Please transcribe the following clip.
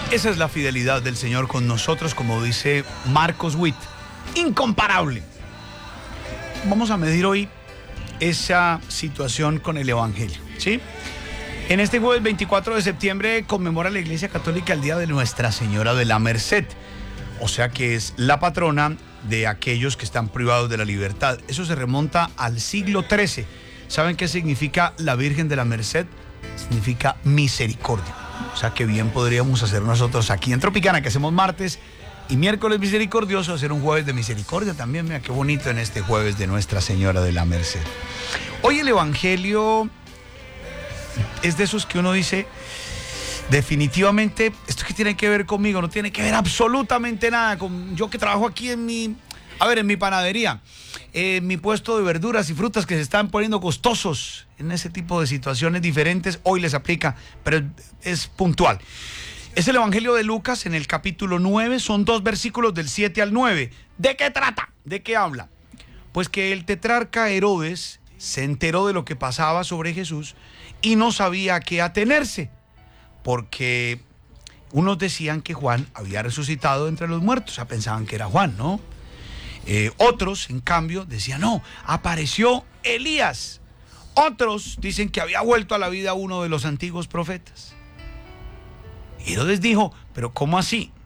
Esa es la fidelidad del Señor con nosotros, como dice Marcos Witt. Incomparable. Vamos a medir hoy esa situación con el Evangelio, ¿sí? En este jueves 24 de septiembre conmemora la Iglesia Católica el Día de Nuestra Señora de la Merced. O sea que es la patrona de aquellos que están privados de la libertad. Eso se remonta al siglo XIII. ¿Saben qué significa la Virgen de la Merced? Significa misericordia. O sea que bien podríamos hacer nosotros aquí en Tropicana, que hacemos martes y miércoles misericordioso, hacer un jueves de misericordia también. Mira qué bonito en este jueves de Nuestra Señora de la Merced. Hoy el Evangelio es de esos que uno dice, definitivamente, esto que tiene que ver conmigo, no tiene que ver absolutamente nada con yo que trabajo aquí en mi panadería, en mi puesto de verduras y frutas que se están poniendo costosos en ese tipo de situaciones diferentes. Hoy les aplica, pero es puntual. Es el Evangelio de Lucas en el capítulo 9, son 2 versículos del 7 al 9. ¿De qué trata? ¿De qué habla? Pues que el tetrarca Herodes se enteró de lo que pasaba sobre Jesús y no sabía a qué atenerse, porque unos decían que Juan había resucitado entre los muertos, o sea, pensaban que era Juan, ¿no? Otros, en cambio, decían, no, apareció Elías. Otros dicen que había vuelto a la vida uno de los antiguos profetas. Herodes dijo, pero ¿cómo así?